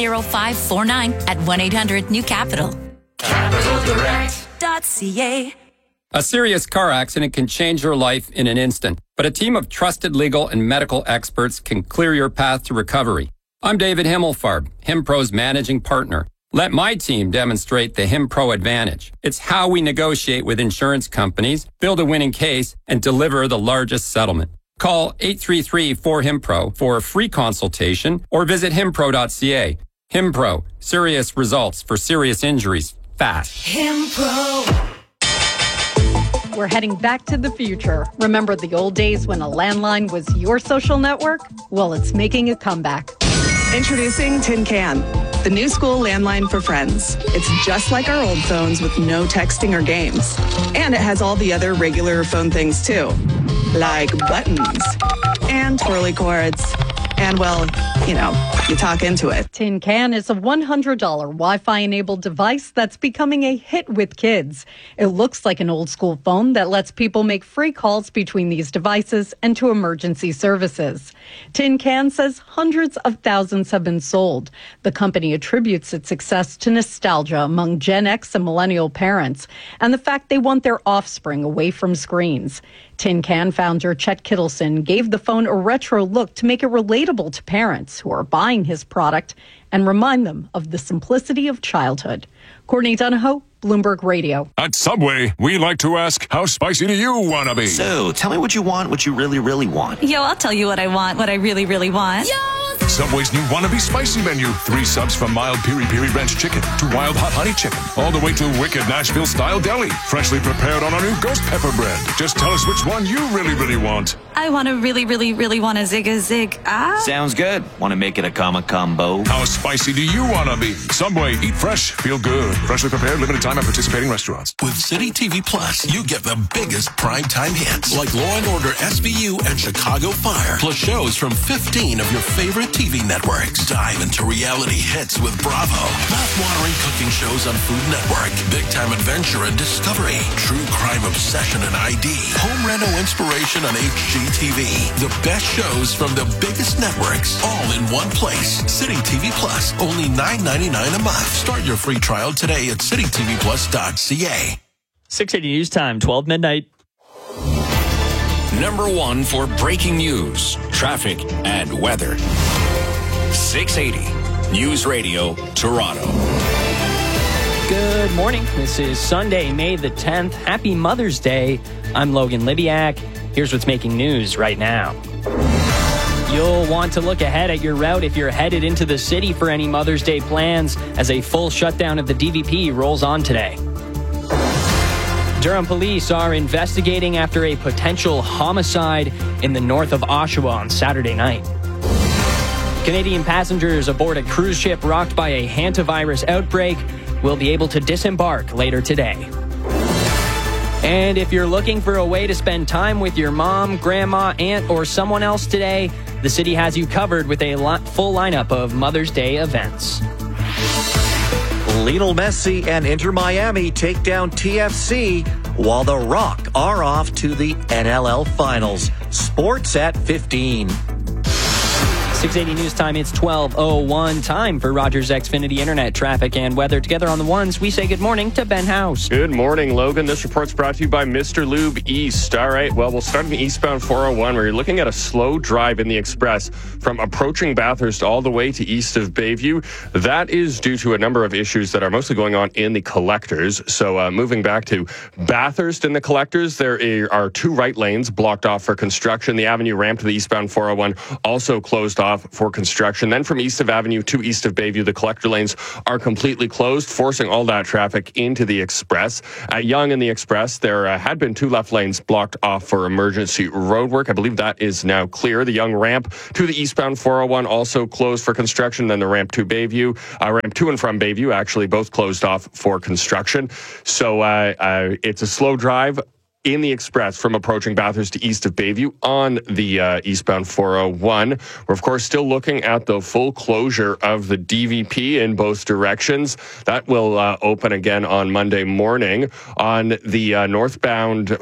10549 at 1-800-NEW-CAPITAL. CapitalDirect.ca. A serious car accident can change your life in an instant, but a team of trusted legal and medical experts can clear your path to recovery. I'm David Himmelfarb, HimPro's managing partner. Let my team demonstrate the HimPro advantage. It's how we negotiate with insurance companies, build a winning case, and deliver the largest settlement. Call 833-4HIMPRO for a free consultation or visit himpro.ca. HimPro, serious results for serious injuries fast. HimPro. We're heading back to the future. Remember the old days when a landline was your social network? Well, it's making a comeback. Introducing Tin Can, the new school landline for friends. It's just like our old phones with no texting or games. And it has all the other regular phone things too, like buttons and twirly cords. And, well, you know, you talk into it. Tin Can is a $100 Wi-Fi-enabled device that's becoming a hit with kids. It looks like an old-school phone that lets people make free calls between these devices and to emergency services. Tin Can says hundreds of thousands have been sold. The company attributes its success to nostalgia among Gen X and millennial parents and the fact they want their offspring away from screens. Tin Can founder Chet Kittleson gave the phone a retro look to make it relatable to parents who are buying his product and remind them of the simplicity of childhood. Courtney Donahoe, Bloomberg Radio. At Subway, we like to ask, how spicy do you want to be? So, tell me what you want, what you really, really want. Yo, I'll tell you what I want, what I really, really want. Yo! Subway's new Wannabe Spicy menu. 3 subs from mild piri-piri ranch chicken to wild hot honey chicken, all the way to wicked Nashville-style deli, freshly prepared on our new ghost pepper bread. Just tell us which one you really, really want. I want to really, really, really want a zig. Sounds good. Want to make it a combo? How spicy do you want to be? Subway, eat fresh, feel good. Freshly prepared, limited time at participating restaurants. With City TV Plus, you get the biggest primetime hits like Law & Order SVU and Chicago Fire, plus shows from 15 of your favorite TV networks. Dive into reality hits with Bravo, mouth-watering cooking shows on Food Network, big-time adventure and discovery, true crime obsession and ID, home reno inspiration on HGTV. The best shows from the biggest networks, all in one place. City TV Plus, only $9.99 a month. Start your free trial today at citytvplus.ca. 680 News Time, 12 midnight. Number 1 for breaking news, traffic, and weather. 680 News Radio, Toronto. Good morning. This is Sunday, May the 10th. Happy Mother's Day. I'm Logan Libiak. Here's what's making news right now. You'll want to look ahead at your route if you're headed into the city for any Mother's Day plans as a full shutdown of the DVP rolls on today. Durham police are investigating after a potential homicide in the north of Oshawa on Saturday night. Canadian passengers aboard a cruise ship rocked by a hantavirus outbreak will be able to disembark later today. And if you're looking for a way to spend time with your mom, grandma, aunt, or someone else today, the city has you covered with a full lineup of Mother's Day events. Lionel Messi and Inter Miami take down TFC, while the Rock are off to the NLL Finals. Sports at 15. 680 News Time, it's 12:01. Time for Rogers Xfinity Internet traffic and weather. Together on the ones, we say good morning to Ben House. Good morning, Logan. This report's brought to you by Mr. Lube East. All right, well, we'll start in the eastbound 401 where you're looking at a slow drive in the express from approaching Bathurst all the way to east of Bayview. That is due to a number of issues that are mostly going on in the collectors. So moving back to Bathurst in the collectors, there are two right lanes blocked off for construction. The Avenue ramp to the eastbound 401 also closed off for construction. Then from east of Avenue to east of Bayview, the collector lanes are completely closed, forcing all that traffic into the express. At Yonge in the express, there had been two left lanes blocked off for emergency roadwork. I believe that is now clear. The Yonge ramp to the eastbound 401 also closed for construction. Then the ramp to Bayview, ramp to and from Bayview, actually both closed off for construction. So it's a slow drive in the express from approaching Bathurst to east of Bayview on the eastbound 401. We're, of course, still looking at the full closure of the DVP in both directions. That will open again on Monday morning. On the northbound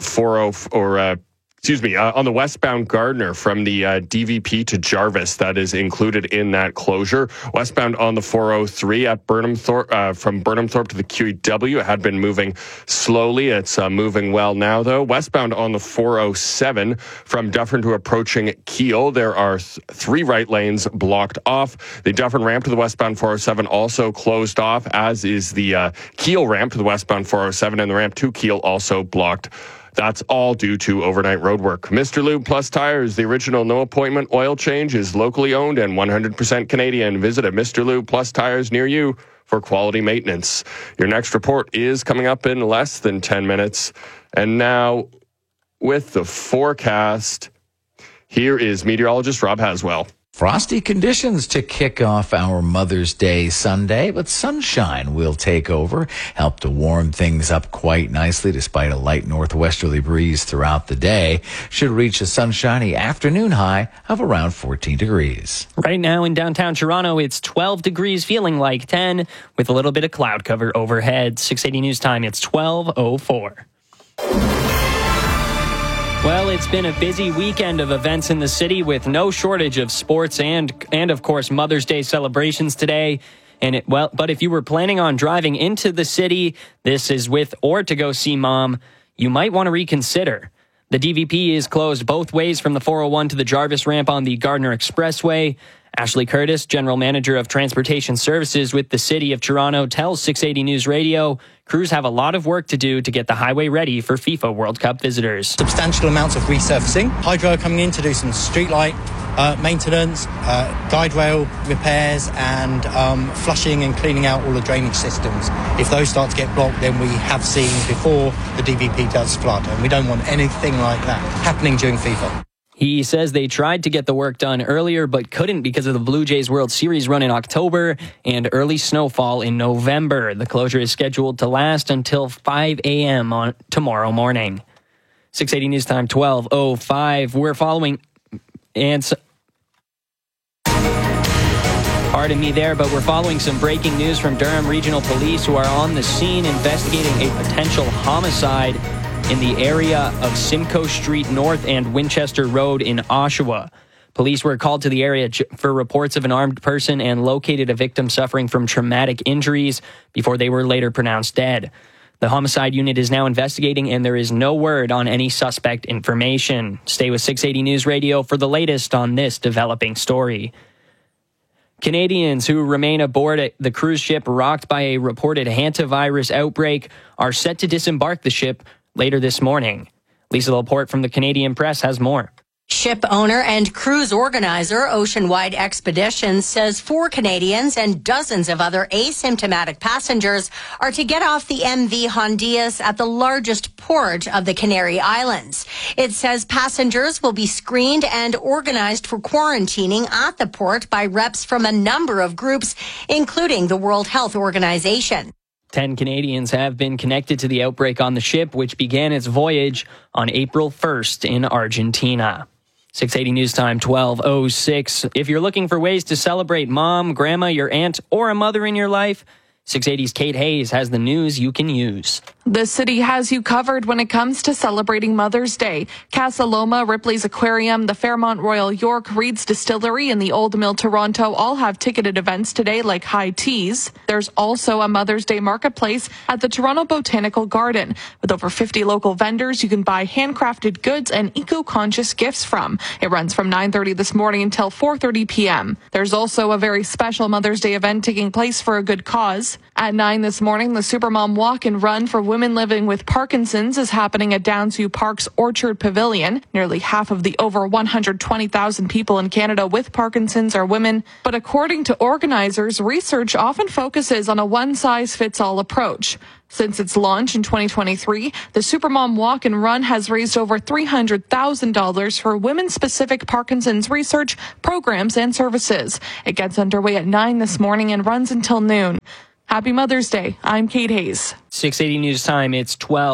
on the westbound Gardner from the DVP to Jarvis, that is included in that closure. Westbound on the 403 at Burnhamthorpe, from Burnhamthorpe to the QEW, it had been moving slowly. It's moving well now, though. Westbound on the 407 from Dufferin to approaching Keele, there are three right lanes blocked off. The Dufferin ramp to the westbound 407 also closed off, as is the Keele ramp to the westbound 407, and the ramp to Keele also blocked. That's all due to overnight road work. Mr. Lube Plus Tires, the original no appointment oil change, is locally owned and 100% Canadian. Visit a Mr. Lube Plus Tires near you for quality maintenance. Your next report is coming up in less than 10 minutes. And now, with the forecast, here is meteorologist Rob Haswell. Frosty conditions to kick off our Mother's Day Sunday, but sunshine will take over, help to warm things up quite nicely despite a light northwesterly breeze throughout the day. Should reach a sunshiny afternoon high of around 14 degrees. Right now in downtown Toronto, it's 12 degrees, feeling like 10, with a little bit of cloud cover overhead. 680 News Time, it's 12:04. Well, it's been a busy weekend of events in the city with no shortage of sports and of course Mother's Day celebrations today. But if you were planning on driving into the city, this is with or to go see mom, you might want to reconsider. The DVP is closed both ways from the 401 to the Jarvis ramp on the Gardner Expressway. Ashley Curtis, General Manager of Transportation Services with the City of Toronto, tells 680 News Radio crews have a lot of work to do to get the highway ready for FIFA World Cup visitors. Substantial amounts of resurfacing. Hydro are coming in to do some streetlight maintenance, guide rail repairs, and flushing and cleaning out all the drainage systems. If those start to get blocked, then we have seen before the DVP does flood, and we don't want anything like that happening during FIFA. He says they tried to get the work done earlier, but couldn't because of the Blue Jays World Series run in October and early snowfall in November. The closure is scheduled to last until 5 a.m. on tomorrow morning. 680 News Time, 12:05. We're following... Pardon me there, but we're following some breaking news from Durham Regional Police, who are on the scene investigating a potential homicide in the area of Simcoe Street North and Winchester Road in Oshawa. Police were called to the area for reports of an armed person and located a victim suffering from traumatic injuries before they were later pronounced dead. The homicide unit is now investigating, and there is no word on any suspect information. Stay with 680 News Radio for the latest on this developing story. Canadians who remain aboard the cruise ship rocked by a reported hantavirus outbreak are set to disembark the ship later this morning. Lisa Laporte from the Canadian Press has more. Ship owner and cruise organizer Oceanwide Expeditions says 4 Canadians and dozens of other asymptomatic passengers are to get off the MV Hondias at the largest port of the Canary Islands. It says passengers will be screened and organized for quarantining at the port by reps from a number of groups, including the World Health Organization. 10 Canadians have been connected to the outbreak on the ship, which began its voyage on April 1st in Argentina. 680 News Time, 12:06. If you're looking for ways to celebrate mom, grandma, your aunt, or a mother in your life, 680's Kate Hayes has the news you can use. The city has you covered when it comes to celebrating Mother's Day. Casa Loma, Ripley's Aquarium, the Fairmont Royal York, Reed's Distillery, and the Old Mill Toronto all have ticketed events today like high teas. There's also a Mother's Day marketplace at the Toronto Botanical Garden. With over 50 local vendors, you can buy handcrafted goods and eco-conscious gifts from. It runs from 9:30 this morning until 4:30 p.m. There's also a very special Mother's Day event taking place for a good cause. At 9 this morning, the Supermom Walk and Run for women living with Parkinson's is happening at Downsview Park's Orchard Pavilion. Nearly half of the over 120,000 people in Canada with Parkinson's are women. But according to organizers, research often focuses on a one-size-fits-all approach. Since its launch in 2023, the Supermom Walk and Run has raised over $300,000 for women-specific Parkinson's research, programs, and services. It gets underway at 9 this morning and runs until noon. Happy Mother's Day. I'm Kate Hayes. 680 News Time, it's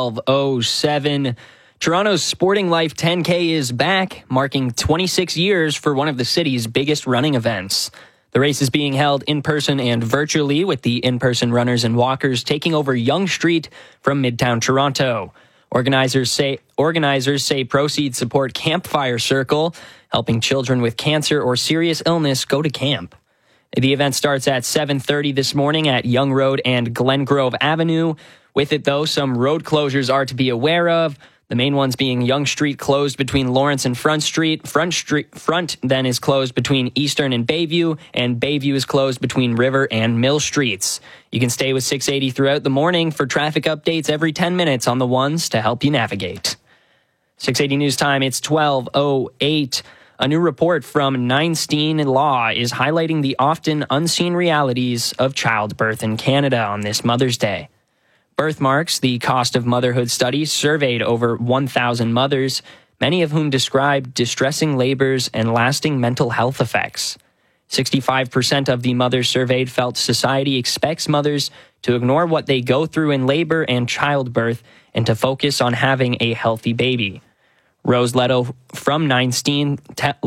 12:07. Toronto's Sporting Life 10K is back, marking 26 years for one of the city's biggest running events. The race is being held in person and virtually, with the in-person runners and walkers taking over Yonge Street from Midtown Toronto. Organizers say proceeds support Campfire Circle, helping children with cancer or serious illness go to camp. The event starts at 7:30 this morning at Yonge Road and Glengrove Avenue. With it, though, some road closures are to be aware of. The main ones being Yonge Street closed between Lawrence and Front Street. Front then is closed between Eastern and Bayview, and Bayview is closed between River and Mill Streets. You can stay with 680 throughout the morning for traffic updates every 10 minutes on the ones to help you navigate. 680 News Time, it's 12:08. A new report from Neinstein Law is highlighting the often unseen realities of childbirth in Canada on this Mother's Day. Birthmarks, the cost of motherhood study, surveyed over 1,000 mothers, many of whom described distressing labors and lasting mental health effects. 65% of the mothers surveyed felt society expects mothers to ignore what they go through in labor and childbirth and to focus on having a healthy baby. Rose Leto from Neinstein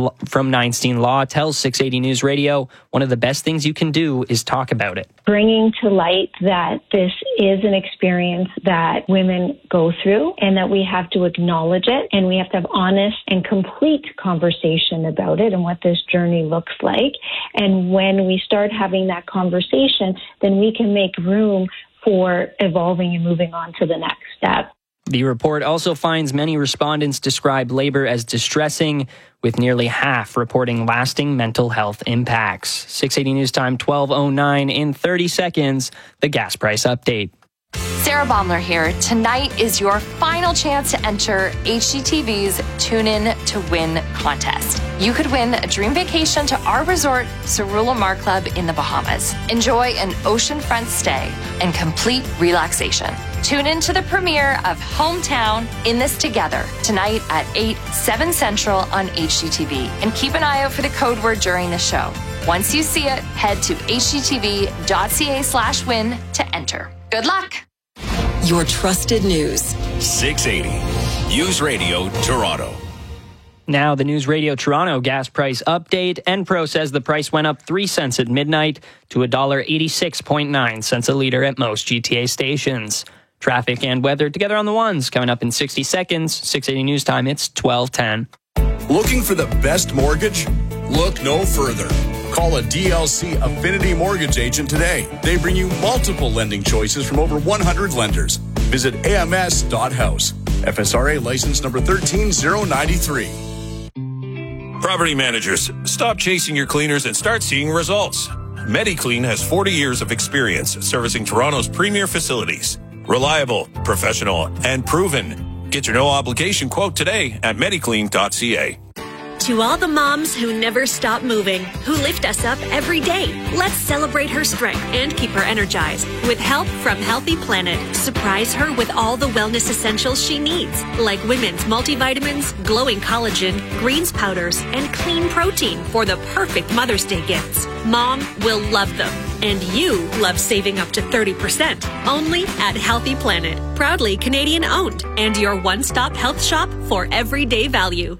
Law tells 680 News Radio, one of the best things you can do is talk about it. Bringing to light that this is an experience that women go through and that we have to acknowledge it and we have to have honest and complete conversation about it and what this journey looks like. And when we start having that conversation, then we can make room for evolving and moving on to the next step. The report also finds many respondents describe labor as distressing, with nearly half reporting lasting mental health impacts. 680 News Time, 12:09. In 30 seconds, the gas price update. Sarah Baumler here. Tonight is your final chance to enter HGTV's Tune In to Win contest. You could win a dream vacation to our resort, Cerula Mar Club in the Bahamas. Enjoy an oceanfront stay and complete relaxation. Tune in to the premiere of Hometown In This Together tonight at 8, 7 Central on HGTV. And keep an eye out for the code word during the show. Once you see it, head to hgtv.ca/win to enter. Good luck. Your trusted news. 680 News Radio Toronto. Now, the News Radio Toronto gas price update. Enpro says the price went up 3 cents at midnight to $1.86.9 a litre at most GTA stations. Traffic and weather together on the ones coming up in 60 seconds. 680 News Time, it's 12:10. Looking for the best mortgage? Look no further. Call a DLC Affinity Mortgage agent today. They bring you multiple lending choices from over 100 lenders. Visit ams.house. FSRA license number 13093. Property managers, stop chasing your cleaners and start seeing results. MediClean has 40 years of experience servicing Toronto's premier facilities. Reliable, professional, and proven. Get your no-obligation quote today at mediclean.ca. To all the moms who never stop moving, who lift us up every day, let's celebrate her strength and keep her energized. With help from Healthy Planet, surprise her with all the wellness essentials she needs, like women's multivitamins, glowing collagen, greens powders, and clean protein for the perfect Mother's Day gifts. Mom will love them. And you love saving up to 30%. Only at Healthy Planet. Proudly Canadian owned and your one-stop health shop for everyday value.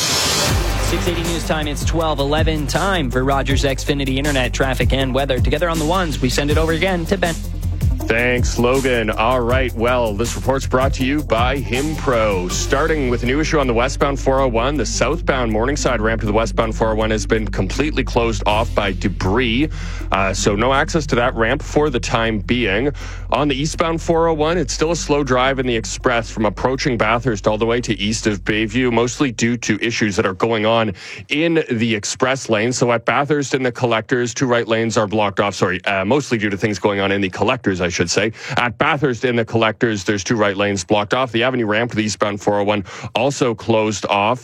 680 News Time, it's 12:11. Time for Rogers Xfinity Internet traffic and weather. Together on the ones, we send it over again to Ben. Thanks, Logan. All right, well, this report's brought to you by HimPro. Starting with a new issue on the westbound 401, the southbound Morningside ramp to the westbound 401 has been completely closed off by debris, so no access to that ramp for the time being. On the eastbound 401, it's still a slow drive in the express from approaching Bathurst all the way to east of Bayview, mostly due to issues that are going on in the express lane. So at Bathurst in the collectors, two right lanes are blocked off, mostly due to things going on in the collectors, I should say. At Bathurst in the collectors, there's two right lanes blocked off. The Avenue ramp to the eastbound 401 also closed off.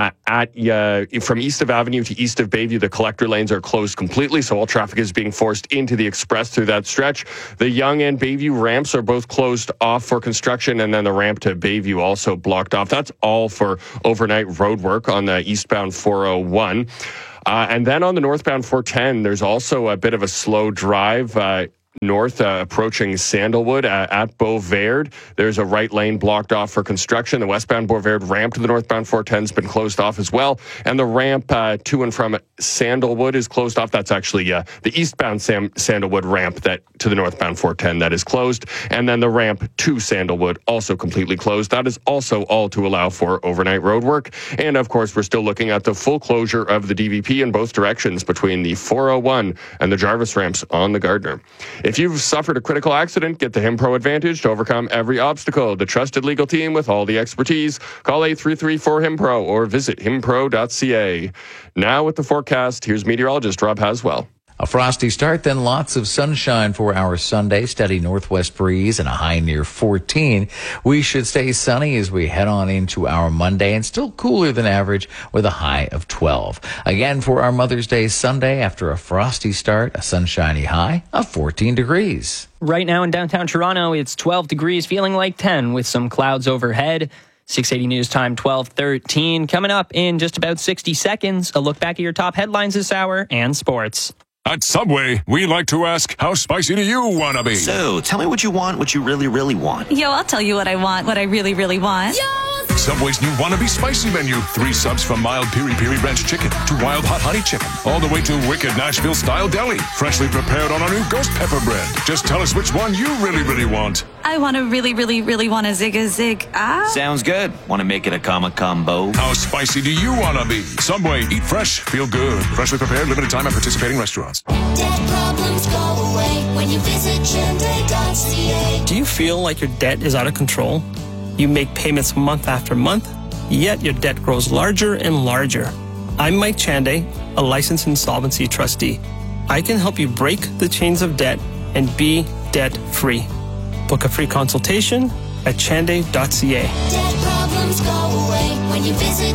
From east of Avenue to east of Bayview, the collector lanes are closed completely, so all traffic is being forced into the express through that stretch. The Yonge and Bayview ramps are both closed off for construction, and then the ramp to Bayview also blocked off. That's all for overnight road work on the eastbound 401. And then on the northbound 410, there's also a bit of a slow drive north approaching Sandalwood at Beauverde. There's a right lane blocked off for construction. The westbound Beauverde ramp to the northbound 410 has been closed off as well. And the ramp to and from Sandalwood is closed off. That's actually the eastbound Sandalwood ramp that to the northbound 410 that is closed. And then the ramp to Sandalwood also completely closed. That is also all to allow for overnight road work. And of course, we're still looking at the full closure of the DVP in both directions between the 401 and the Jarvis ramps on the Gardner. If you've suffered a critical accident, get the HimPro Advantage to overcome every obstacle. The trusted legal team with all the expertise. Call 833-4HIMPRO or visit himpro.ca. Now with the forecast, here's meteorologist Rob Haswell. A frosty start, then lots of sunshine for our Sunday. Steady northwest breeze and a high near 14. We should stay sunny as we head on into our Monday and still cooler than average with a high of 12. Again, for our Mother's Day Sunday, after a frosty start, a sunshiny high of 14 degrees. Right now in downtown Toronto, it's 12 degrees, feeling like 10 with some clouds overhead. 680 News Time, 12:13. Coming up in just about 60 seconds, a look back at your top headlines this hour and sports. At Subway, we like to ask, how spicy do you want to be? So, tell me what you want, what you really, really want. Yo, I'll tell you what I want, what I really, really want. Subway's new Wannabe Spicy menu. 3 subs from mild piri-piri ranch chicken to wild hot honey chicken, all the way to wicked Nashville-style deli. Freshly prepared on our new ghost pepper bread. Just tell us which one you really, really want. I want to really, really, really want a Zig. Sounds good. Want to make it a combo? How spicy do you want to be? Subway, eat fresh, feel good. Freshly prepared, limited time at participating restaurants. Debt problems go away when you visit Chande.ca. Do you feel like your debt is out of control? You make payments month after month, yet your debt grows larger and larger. I'm Mike Chande, a licensed insolvency trustee. I can help you break the chains of debt and be debt-free. Book a free consultation at Chande.ca. Debt problems go away when you visit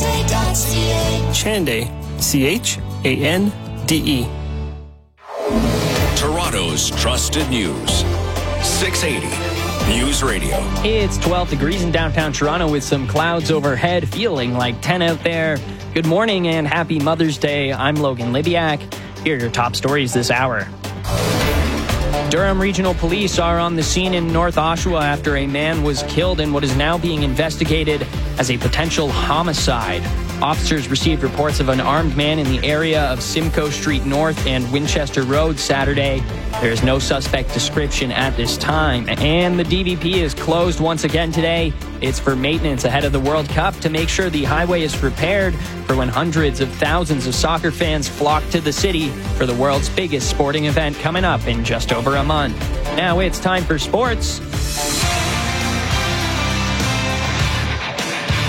Chande.ca. Chande, C-H-A-N-D-E. Toronto's trusted news. 680 News Radio. It's 12 degrees in downtown Toronto with some clouds overhead, feeling like 10 out there. Good morning and happy Mother's Day. I'm Logan Libiak. Here are your top stories this hour. Durham Regional Police are on the scene in North Oshawa after a man was killed in what is now being investigated as a potential homicide. Officers received reports of an armed man in the area of Simcoe Street North and Winchester Road Saturday. There is no suspect description at this time. And the DVP is closed once again today. It's for maintenance ahead of the World Cup to make sure the highway is prepared for when hundreds of thousands of soccer fans flock to the city for the world's biggest sporting event coming up in just over a month. Now it's time for sports.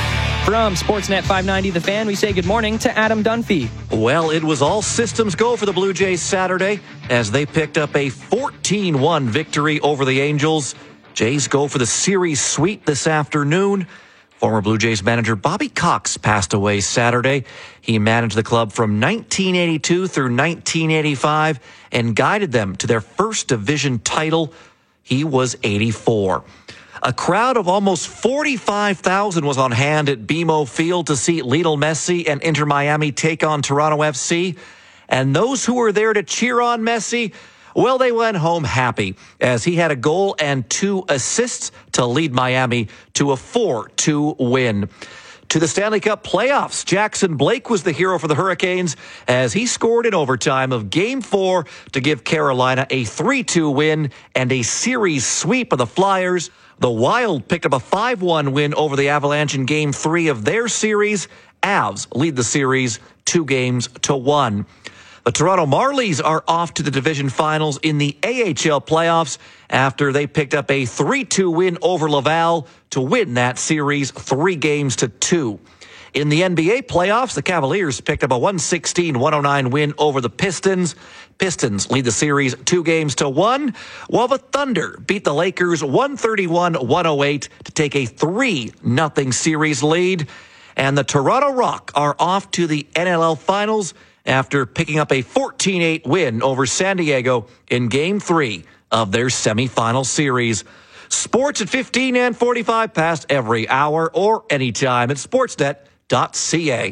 From Sportsnet 590 The Fan, we say good morning to Adam Dunphy. Well, it was all systems go for the Blue Jays Saturday as they picked up a 14-1 victory over the Angels. Jays go for the series sweep this afternoon. Former Blue Jays manager Bobby Cox passed away Saturday. He managed the club from 1982 through 1985 and guided them to their first division title. He was 84. A crowd of almost 45,000 was on hand at BMO Field to see Lionel Messi and Inter Miami take on Toronto FC. And those who were there to cheer on Messi, well, they went home happy as he had a goal and 2 assists to lead Miami to a 4-2 win. To the Stanley Cup playoffs, Jackson Blake was the hero for the Hurricanes as he scored in overtime of Game 4 to give Carolina a 3-2 win and a series sweep of the Flyers. The Wild picked up a 5-1 win over the Avalanche in Game 3 of their series. Avs lead the series 2-1. The Toronto Marlies are off to the division finals in the AHL playoffs after they picked up a 3-2 win over Laval to win that series 3-2. In the NBA playoffs, the Cavaliers picked up a 116-109 win over the Pistons. Pistons lead the series 2-1, while the Thunder beat the Lakers 131-108 to take a 3-0 series lead. And the Toronto Rock are off to the NLL finals after picking up a 14-8 win over San Diego in Game 3 of their semifinal series. Sports at 15 and 45 past every hour or anytime at sportsnet.ca.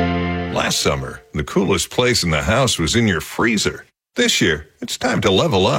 Last summer, the coolest place in the house was in your freezer. This year, it's time to level up.